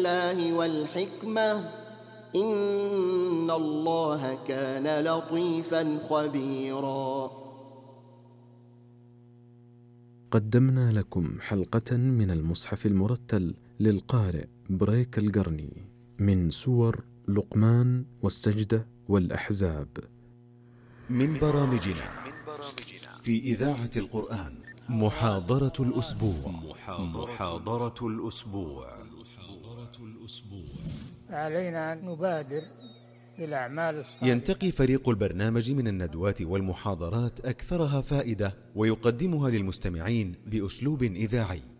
الله والحكمة إن الله كان لطيفا خبيرا. قدمنا لكم حلقة من المصحف المرتل للقارئ بريك القرني من سور لقمان والسجدة والأحزاب. من برامجنا في إذاعة القرآن محاضرة الأسبوع. علينا أن نبادر بالأعمال الصالحة. ينتقي فريق البرنامج من الندوات والمحاضرات أكثرها فائدة ويقدمها للمستمعين بأسلوب إذاعي